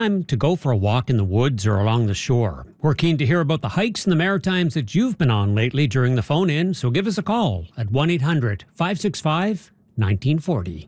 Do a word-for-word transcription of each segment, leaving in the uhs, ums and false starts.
Time to go for a walk in the woods or along the shore. We're keen to hear about the hikes in the Maritimes that you've been on lately during the phone-in, so give us a call at one eight hundred five six five one nine four zero.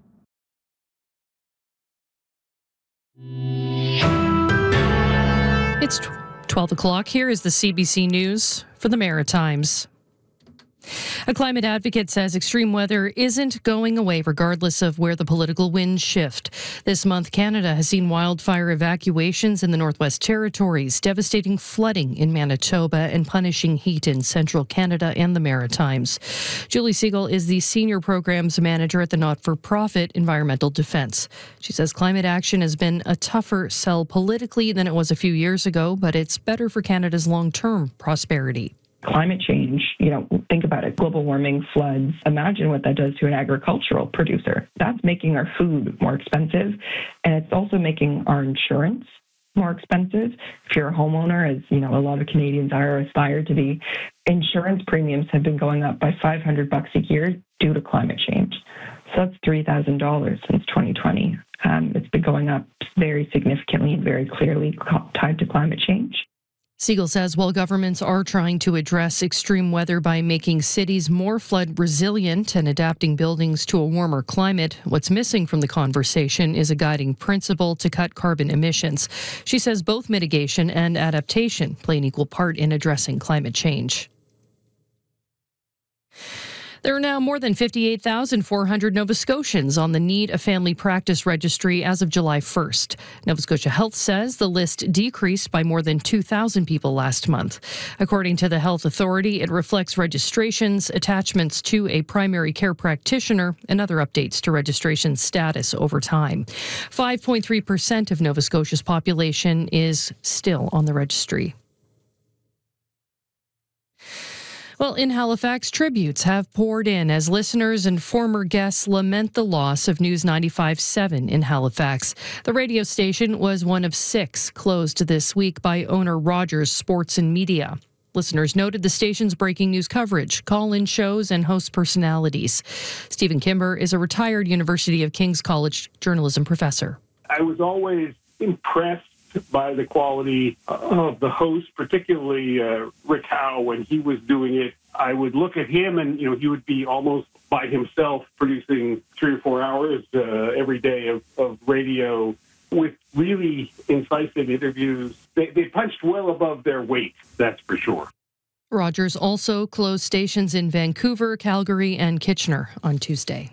It's twelve o'clock. Here is the C B C News for the Maritimes. A climate advocate says extreme weather isn't going away regardless of where the political winds shift. This month, Canada has seen wildfire evacuations in the Northwest Territories, devastating flooding in Manitoba, and punishing heat in central Canada and the Maritimes. Julie Siegel is the senior programs manager at the not-for-profit Environmental Defence. She says climate action has been a tougher sell politically than it was a few years ago, but it's better for Canada's long-term prosperity. Climate change, you know, think about it, global warming, floods. Imagine what that does to an agricultural producer. That's making our food more expensive, and it's also making our insurance more expensive. If you're a homeowner, as you know, a lot of Canadians are aspired to be, insurance premiums have been going up by five hundred bucks a year due to climate change. So that's three thousand dollars since twenty twenty. Um, it's been going up very significantly and very clearly tied to climate change. Siegel says while governments are trying to address extreme weather by making cities more flood resilient and adapting buildings to a warmer climate, what's missing from the conversation is a guiding principle to cut carbon emissions. She says both mitigation and adaptation play an equal part in addressing climate change. There are now more than fifty-eight thousand four hundred Nova Scotians on the Need a Family Practice Registry as of July first. Nova Scotia Health says the list decreased by more than two thousand people last month. According to the Health Authority, it reflects registrations, attachments to a primary care practitioner, and other updates to registration status over time. five point three percent of Nova Scotia's population is still on the registry. Well, in Halifax, tributes have poured in as listeners and former guests lament the loss of News ninety-five point seven in Halifax. The radio station was one of six closed this week by owner Rogers Sports and Media. Listeners noted the station's breaking news coverage, call-in shows, and host personalities. Stephen Kimber is a retired University of King's College journalism professor. I was always impressed by the quality of the host, particularly uh, Rick Howe, when he was doing it. I would look at him and, you know, he would be almost by himself producing three or four hours uh, every day of, of radio with really incisive interviews. They, they punched well above their weight, that's for sure. Rogers also closed stations in Vancouver, Calgary, and Kitchener on Tuesday.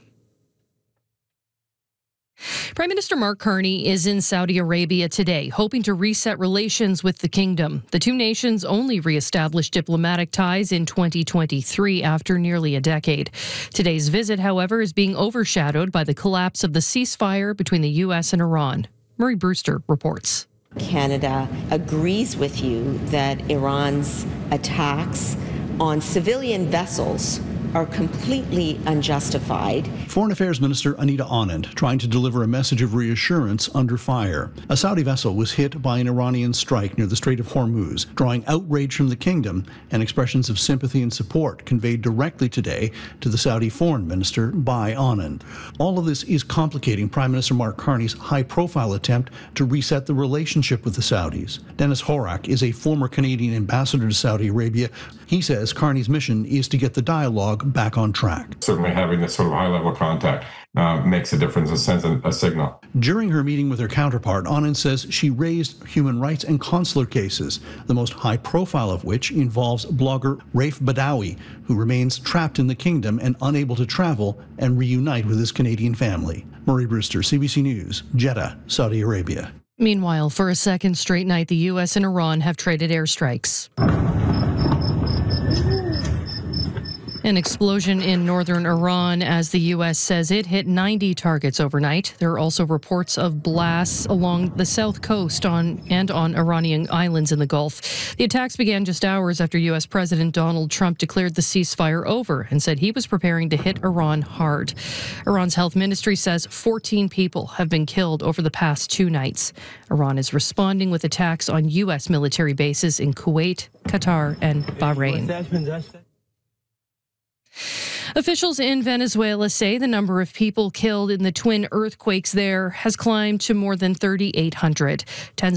Prime Minister Mark Carney is in Saudi Arabia today, hoping to reset relations with the kingdom. The two nations only reestablished diplomatic ties in twenty twenty-three after nearly a decade. Today's visit, however, is being overshadowed by the collapse of the ceasefire between the U S and Iran. Murray Brewster reports. Canada agrees with you that Iran's attacks on civilian vessels are completely unjustified. Foreign Affairs Minister Anita Anand trying to deliver a message of reassurance under fire. A Saudi vessel was hit by an Iranian strike near the Strait of Hormuz, drawing outrage from the kingdom and expressions of sympathy and support conveyed directly today to the Saudi Foreign Minister by Anand. All of this is complicating Prime Minister Mark Carney's high-profile attempt to reset the relationship with the Saudis. Dennis Horak is a former Canadian ambassador to Saudi Arabia. He says Carney's mission is to get the dialogue back on track. Certainly having this sort of high-level contact uh, makes a difference and sends a, a signal. During her meeting with her counterpart, Anand says she raised human rights and consular cases, the most high-profile of which involves blogger Raif Badawi, who remains trapped in the kingdom and unable to travel and reunite with his Canadian family. Murray Brewster, C B C News, Jeddah, Saudi Arabia. Meanwhile, for a second straight night, the U S and Iran have traded airstrikes. An explosion in northern Iran as the U S says it hit ninety targets overnight. There are also reports of blasts along the south coast on and on Iranian islands in the Gulf. The attacks began just hours after U S President Donald Trump declared the ceasefire over and said he was preparing to hit Iran hard. Iran's health ministry says fourteen people have been killed over the past two nights. Iran is responding with attacks on U S military bases in Kuwait, Qatar, and Bahrain. Officials in Venezuela say the number of people killed in the twin earthquakes there has climbed to more than thirty-eight hundred. Tens